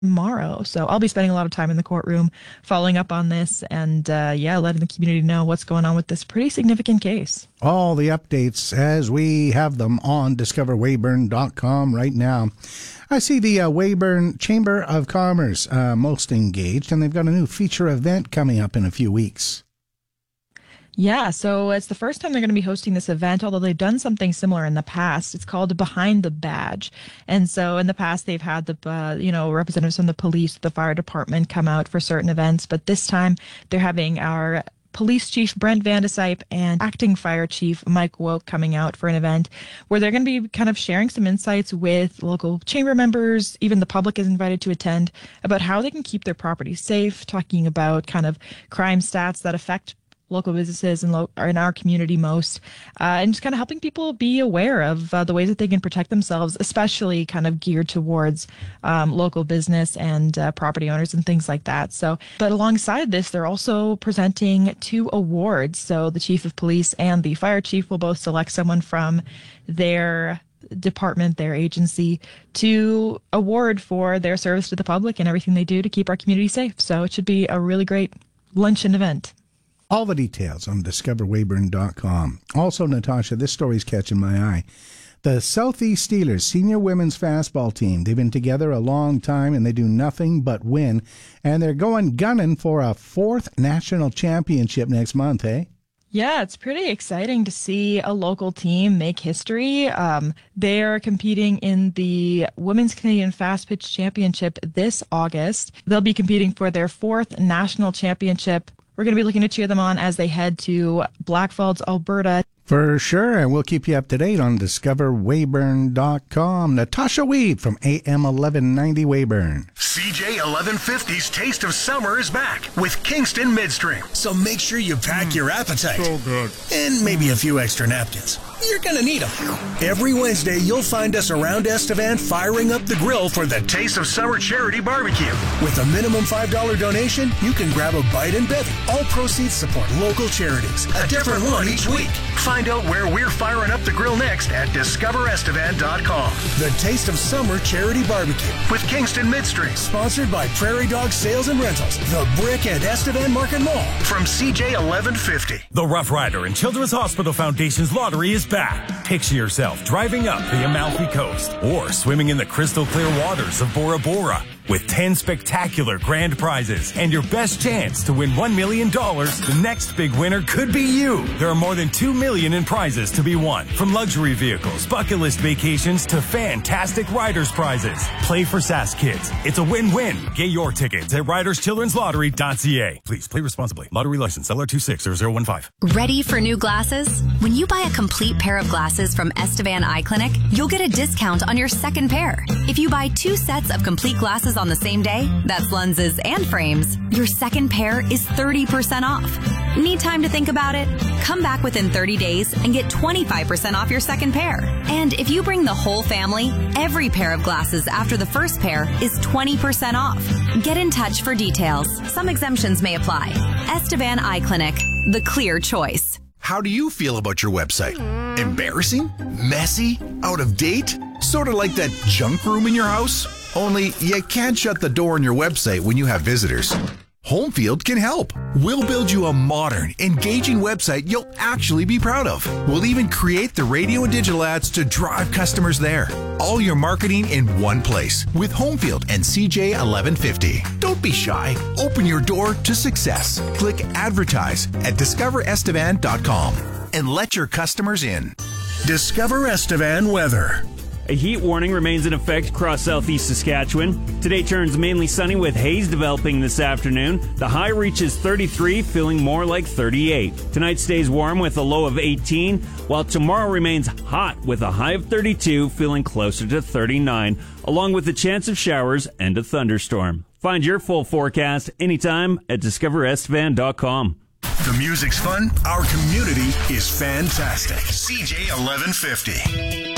tomorrow. So I'll be spending a lot of time in the courtroom following up on this and, letting the community know what's going on with this pretty significant case. All the updates as we have them on discoverweyburn.com right now. I see the Weyburn Chamber of Commerce most engaged, and they've got a new feature event coming up in a few weeks. Yeah, so it's the first time they're going to be hosting this event, although they've done something similar in the past. It's called Behind the Badge. And so in the past, they've had the, representatives from the police, the fire department come out for certain events. But this time they're having our Police Chief Brent Vandesype and Acting Fire Chief Mike Woke coming out for an event where they're going to be kind of sharing some insights with local chamber members. Even the public is invited to attend about how they can keep their property safe, talking about kind of crime stats that affect local businesses and in our community most, and just kind of helping people be aware of the ways that they can protect themselves, especially kind of geared towards local business and property owners and things like that. So, but alongside this, they're also presenting 2 awards. So the chief of police and the fire chief will both select someone from their department, their agency, to award for their service to the public and everything they do to keep our community safe. So it should be a really great luncheon event. All the details on discoverweyburn.com. Also, Natasha, this story's catching my eye. The Southeast Steelers senior women's fastball team, they've been together a long time and they do nothing but win. And they're going gunning for a 4th national championship next month, eh? Yeah, it's pretty exciting to see a local team make history. They're competing in the Women's Canadian Fast Pitch Championship this August. They'll be competing for their 4th national championship. We're going to be looking to cheer them on as they head to Blackfalds, Alberta. For sure, and we'll keep you up to date on discoverweyburn.com. Natasha Weed from AM 1190 Weyburn. CJ 1150's Taste of Summer is back with Kingston Midstream. So make sure you pack your appetite. So good. And maybe a few extra napkins. You're going to need them. Every Wednesday, you'll find us around Estevan firing up the grill for the Taste of Summer Charity Barbecue. With a minimum $5 donation, you can grab a bite and bevy. All proceeds support local charities. A different one each week. Find out where we're firing up the grill next at discoverestevan.com. The Taste of Summer Charity Barbecue with Kingston Midstream. Sponsored by Prairie Dog Sales and Rentals, the Brick and Estevan Market Mall. From CJ 1150. The Rough Rider and Children's Hospital Foundation's lottery is back. Picture yourself driving up the Amalfi Coast or swimming in the crystal clear waters of Bora Bora with 10 spectacular grand prizes and your best chance to win $1 million. The next big winner could be you. There are more than $2 million in prizes to be won, from luxury vehicles, bucket list vacations to fantastic riders prizes. Play for SAS Kids. It's a win-win. Get your tickets at riderschildrenslottery.ca. Please play responsibly. Lottery license LR260015. Ready for new glasses? When you buy a complete pair of glasses from Estevan Eye Clinic, you'll get a discount on your second pair. If you buy 2 sets of complete glasses on the same day, that's lenses and frames, your second pair is 30% off. Need time to think about it? Come back within 30 days and get 25% off your second pair. And if you bring the whole family, every pair of glasses after the first pair is 20% off. Get in touch for details. Some exemptions may apply. Estevan Eye Clinic, the clear choice. How do you feel about your website? Embarrassing? Messy? Out of date? Sort of like that junk room in your house? Only you can't shut the door on your website when you have visitors. Homefield can help. We'll build you a modern, engaging website you'll actually be proud of. We'll even create the radio and digital ads to drive customers there. All your marketing in one place with Homefield and CJ 1150. Don't be shy. Open your door to success. Click advertise at discoverestevan.com and let your customers in. Discover Estevan weather. A heat warning remains in effect across southeast Saskatchewan. Today turns mainly sunny with haze developing this afternoon. The high reaches 33, feeling more like 38. Tonight stays warm with a low of 18, while tomorrow remains hot with a high of 32, feeling closer to 39, along with a chance of showers and a thunderstorm. Find your full forecast anytime at discoverestevan.com. The music's fun. Our community is fantastic. CJ 1150.